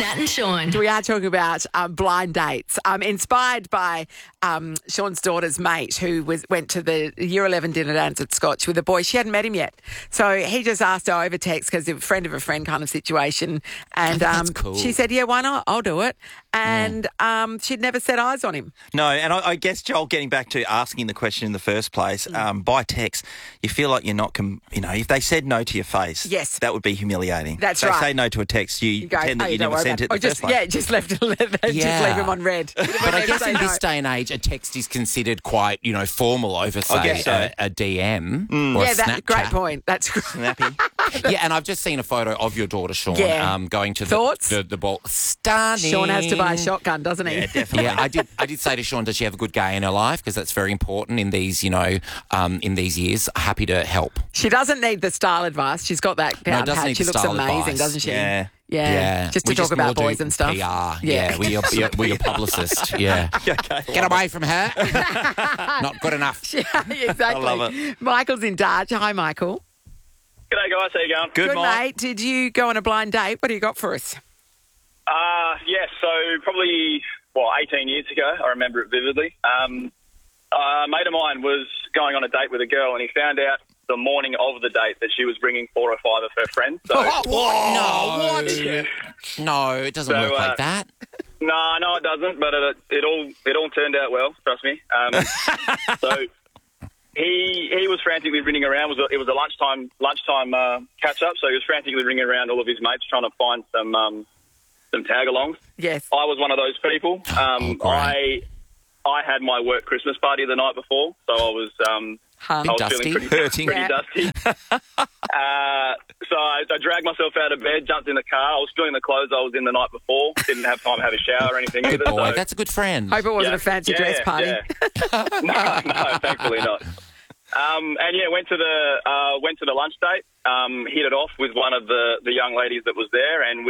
Nat and Sean. We are talking about blind dates, inspired by Sean's daughter's mate who went to the Year 11 dinner dance at Scotch with a boy. She hadn't met him yet. So he just asked her over text because a friend of a friend kind of situation. And That's cool. she said, yeah, why not? I'll do it. And she'd never set eyes on him. No, and I guess, Joel, getting back to asking the question in the first place, by text, you feel like you're not, if they said no to your face, yes, that would be humiliating. That's right. right. They say no to a text, you go, pretend that you never sent it in the first place. Yeah, just leave him on red. But I guess in this day and age, a text is considered quite, formal over, say, a DM or a Snapchat. Great point. That's snappy. Yeah, and I've just seen a photo of your daughter, Sean, going to the ball. Stunning. Sean has to buy a shotgun, doesn't he? Yeah, definitely. Yeah, I did say to Sean, does she have a good gay in her life? Because that's very important in these, in these years. Happy to help. She doesn't need the style advice. She's got that down pat. She looks amazing, advice. doesn't she? Yeah. Just to talk about boys and stuff. PR. Yeah, we're your publicist. Yeah. Get away from her. Not good enough. Yeah, exactly. I love it. Michael's in Darch. Hi, Michael. G'day, guys. How you going? Good, Mike. mate. Did you go on a blind date? What do you got for us? Yes, so probably, 18 years ago, I remember it vividly. A mate of mine was going on a date with a girl, and he found out the morning of the date that she was bringing 4 or 5 of her friends. So, No, it doesn't work like that. No, it doesn't, but it all turned out well, trust me. So he was frantically ringing around. It was a lunchtime catch-up, so he was frantically ringing around all of his mates trying to find some tag-alongs. Yes. I was one of those people. I had my work Christmas party the night before, so I was dusty. feeling pretty dusty. So I dragged myself out of bed, jumped in the car. I was still in the clothes I was in the night before. Didn't have time to have a shower or anything Good either. boy, So, that's a good friend. Hope it wasn't a fancy dress party. Yeah. no, thankfully not. Went to the lunch date. Hit it off with one of the young ladies that was there, and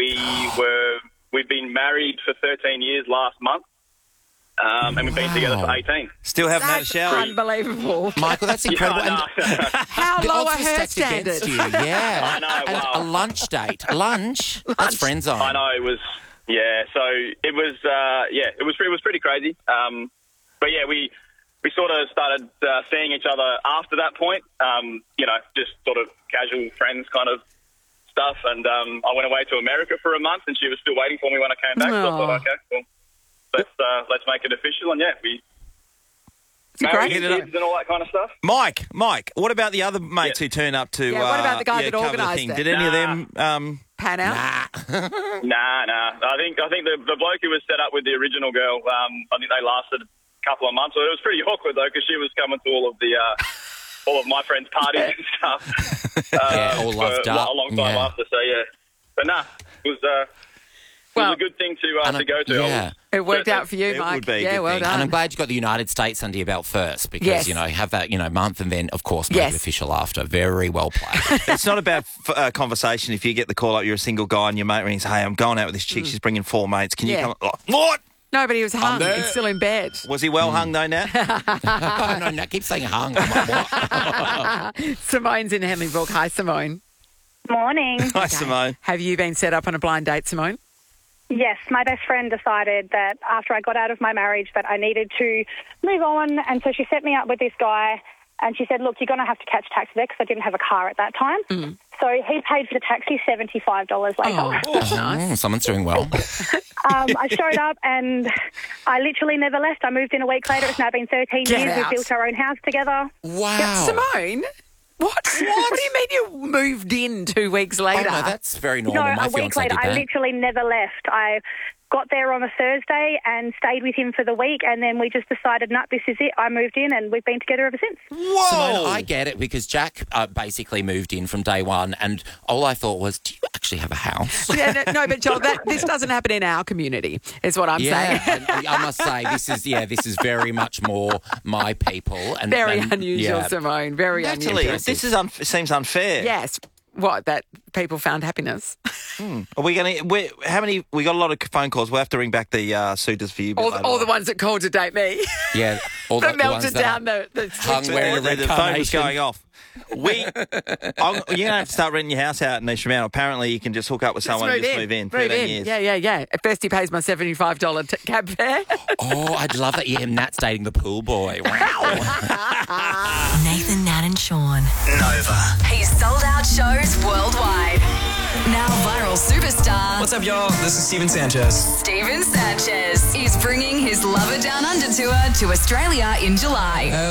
we've been married for 13 years last month. And we've been together for 18. Still haven't had a shower. Unbelievable. Michael, that's incredible. How The low are odds are her stacked against standards? you. Yeah. I know, And wow. a lunch date. Lunch? That's friend zone. I know it was. Yeah, so it was. It was pretty crazy. But yeah, we sort of started seeing each other after that point. Just sort of casual friends kind of stuff. And I went away to America for a month, and she was still waiting for me when I came back. So I thought, okay, well, let's make it official. And yeah, we married kids and all that kind of stuff. Mike, what about the other mates who turn up to what about the guy that cover organised thing? it? Did any of them Pan out? Nah. I think the bloke who was set up with the original girl, I think they lasted a couple of months. So it was pretty awkward though, because she was coming to all of my friends' parties and stuff. all loved for up. a long time after. So yeah, but it was a good thing to go to. Yeah. It worked out for you, It Mike. would be a yeah, good well thing. done. And I'm glad you got the United States under your belt first because, have that, month and then, of course, make it official after. Very well played. It's not about conversation. If you get the call up, you're a single guy and your mate rings, hey, I'm going out with this chick. She's bringing 4 mates. Can you come? Like, what? No, but he was hung. He's still in bed. Was he well hung though, Nat? No, keep saying hung. I'm like, what? Simone's in Henley-Brook. Hi, Simone. Morning. Hi, Simone. Have you been set up on a blind date, Simone? Yes, my best friend decided that after I got out of my marriage that I needed to move on, and so she set me up with this guy, and she said, look, you're going to have to catch taxi there because I didn't have a car at that time. So he paid for the taxi $75 later. Nice. Someone's doing well. I showed up and I literally never left. I moved in a week later. It's now been 13 Get years. out. We've built our own house together. Wow. Simone? What do you mean you moved in 2 weeks later? Oh, no, that's very normal. No, My a week fiancé later. did I that. literally never left. I got there on a Thursday and stayed with him for the week, and then we just decided, no, this is it. I moved in, and we've been together ever since. Whoa! Simone, I get it because Jack basically moved in from day one, and all I thought was, do you actually have a house? No, but Joel, this doesn't happen in our community, is what I'm saying. and I must say this is very much more my people and Very and, unusual, yeah. Simone. Very Natalie, unusual. this is seems unfair. Yes. What, that people found happiness? Are we going to? How many? We got a lot of phone calls. We'll have to ring back the suitors for you. All the ones that called to date me. Yeah, All that the ones melted that down the hung switchboard. wearing a red The phone was carnation. going off. You're going to have to start renting your house out in East Fremantle. Apparently, you can just hook up with someone and just move in. 13 years. Yeah. At first, he pays my $75 cab fare. Oh, I'd love that. Yeah, Nat's dating the pool boy. Wow. Nathan, Nat and Sean. Nova. He's sold out shows worldwide. Now viral superstar What's up, y'all? This is Steven Sanchez. Steven Sanchez is bringing his Lover Down Under tour to Australia in July.